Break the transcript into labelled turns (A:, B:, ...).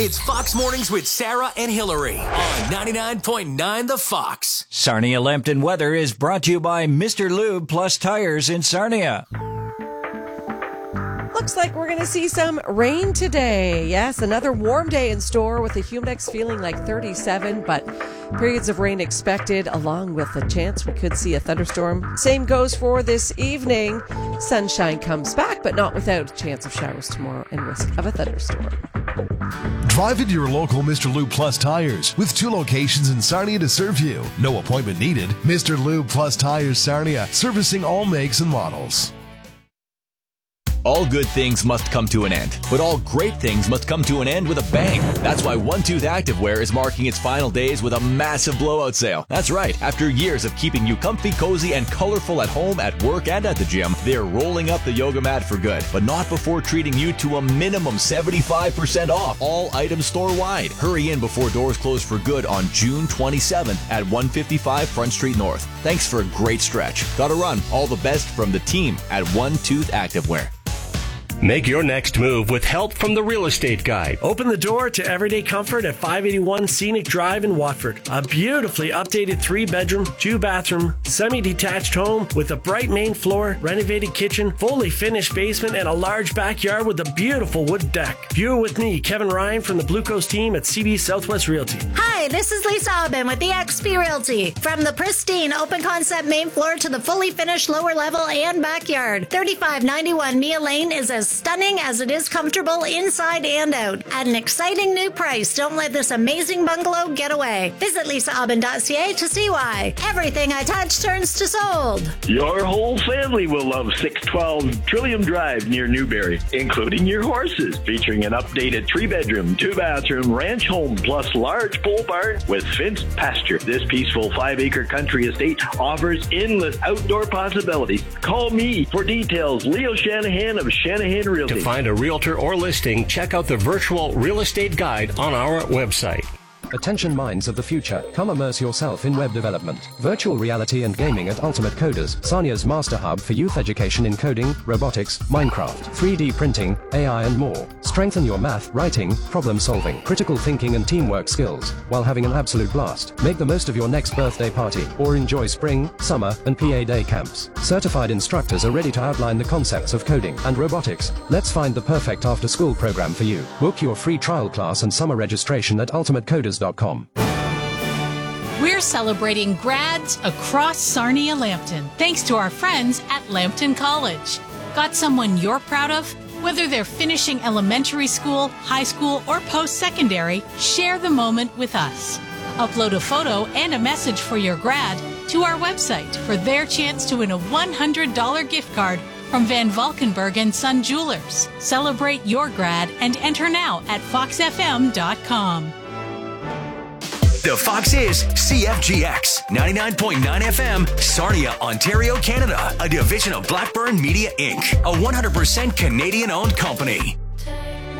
A: It's Fox Mornings with Sarah and Hillary on 99.9 The Fox.
B: Sarnia-Lambton weather is brought to you by Mr. Lube Plus Tires in Sarnia.
C: Looks like we're going to see some rain today. Yes, another warm day in store with the Humidex feeling like 37, but periods of rain expected along with a chance we could see a thunderstorm. Same goes for this evening. Sunshine comes back, but not without a chance of showers tomorrow and risk of a thunderstorm.
D: Drive into your local Mr. Lube Plus Tires with 2 locations in Sarnia to serve you. No appointment needed. Mr. Lube Plus Tires Sarnia, servicing all makes and models.
E: All good things must come to an end, but all great things must come to an end with a bang. That's why One Tooth Activewear is marking its final days with a massive blowout sale. That's right. After years of keeping you comfy, cozy, and colorful at home, at work, and at the gym, they're rolling up the yoga mat for good, but not before treating you to a minimum 75% off all items store-wide. Hurry in before doors close for good on June 27th at 155 Front Street North. Thanks for a great stretch. Gotta run. All the best from the team at One Tooth Activewear.
F: Make your next move with help from the Real Estate Guide.
G: Open the door to everyday comfort at 581 Scenic Drive in Watford. A beautifully updated 3-bedroom, 2-bathroom, semi-detached home with a bright main floor, renovated kitchen, fully finished basement, and a large backyard with a beautiful wood deck. View it with me, Kevin Ryan from the Blue Coast team at CB Southwest Realty.
H: Hi, this is Lisa Aubin with the XP Realty. From the pristine open concept main floor to the fully finished lower level and backyard, 3591 Mia Lane is as stunning as it is comfortable inside and out. At an exciting new price, don't let this amazing bungalow get away. Visit lisaaubin.ca to see why. Everything I touch turns to sold.
I: Your whole family will love 612 Trillium Drive near Newberry, including your horses, featuring an updated 3-bedroom, 2-bathroom ranch home plus large pole barn with fenced pasture. This peaceful 5-acre country estate offers endless outdoor possibilities. Call me for details. Leo Shanahan of Shanahan Realty.
F: To find a realtor or listing, check out the virtual real estate guide on our website.
J: Attention minds of the future, come immerse yourself in web development, virtual reality and gaming at Ultimate Coders, Sarnia's master hub for youth education in coding, robotics, Minecraft, 3D printing, AI and more. Strengthen your math, writing, problem solving, critical thinking and teamwork skills while having an absolute blast. Make the most of your next birthday party or enjoy spring, summer and PA day camps. Certified instructors are ready to outline the concepts of coding and robotics. Let's find the perfect after-school program for you. Book your free trial class and summer registration at ultimatecoders.com.
K: We're celebrating grads across Sarnia-Lambton, thanks to our friends at Lambton College. Got someone you're proud of? Whether they're finishing elementary school, high school, or post-secondary, share the moment with us. Upload a photo and a message for your grad to our website for their chance to win a $100 gift card from Van Valkenburg and Son Jewelers. Celebrate your grad and enter now at foxfm.com.
A: The Fox is CFGX 99.9 FM, Sarnia, Ontario, Canada, a division of Blackburn Media Inc., a 100% Canadian-owned company.